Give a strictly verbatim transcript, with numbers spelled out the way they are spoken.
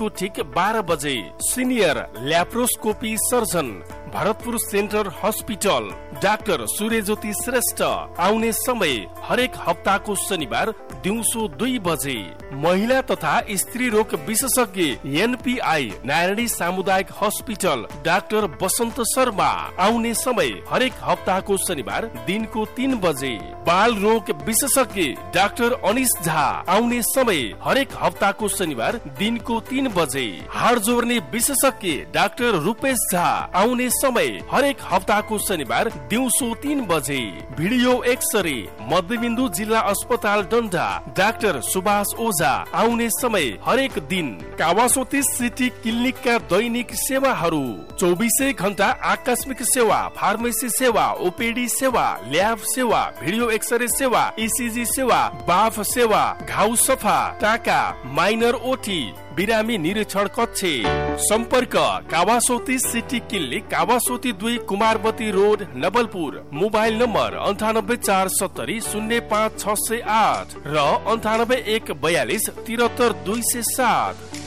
दिनको ठिक बाह्र बजे। Senior laparoscopy surgeon Bharatpur centre hospital doctor सूर्यज्योति Shrestha. आउने समय हरेक हप्ताको शनिबार दिउँसो दुई बजे। महिला तथा स्त्री रोग विशेषज्ञ एनपीआई नारायणी सामुदायिक हस्पिटल डाक्टर बसन्त शर्मा। आउने समय हरेक हप्ताको शनिबार दिनको तीन बजे। बाल रोग विशेषज्ञ डाक्टर अनिश झा। आउने समय हरेक हप्ताको शनिबार दिनको तीन बजे। हाड जोड्ने विशेषज्ञ डाक्टर रूपेश झा। आउने समय हरेक हप्ताको शनिबार दिउँसो तीन बजे। भिडियो एक्सरे मध्यबिन्दु जिल्ला अस्पताल डन्डा डाक्टर सुभाष ओझा। आउने समय हरेक दिन। कावासोती सिटी क्लिनिकका दैनिक सेवाहरू चौबिसै घण्टा आकस्मिक सेवा, फार्मेसी सेवा, ओपीडी सेवा, ल्याब सेवा, भिडियो एक्सरे सेवा, ईसीजी सेवा, बाफ सेवा, घाउ सफा, टाका, माइनर ओटी, बिरामी निरीक्षण कक्ष। सम्पर्क कावासोती सिटी क्लिनिक, कावासोती दुई, कुमारवती रोड, नवलपुर। मोबाइल नम्बर अन्ठानब्बे चार सत्तरी शून्य पाँच छ सय आठ र अन्ठानब्बे एक बयालिस तिहत्तर दुई सय सात।